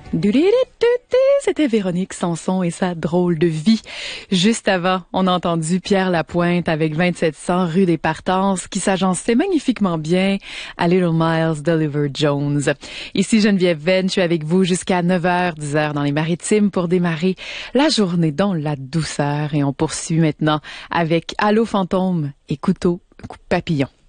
C'était Véronique Sanson et sa drôle de vie. Juste avant, on a entendu Pierre Lapointe avec 2700 rue des Partences qui s'agençait magnifiquement bien à Little Miles d'Oliver Jones. Ici Geneviève Venn, je suis avec vous jusqu'à 9h, 10h dans les Maritimes pour démarrer la journée dans la douceur. Et on poursuit maintenant avec Allô Fantôme et Couteau Papillon.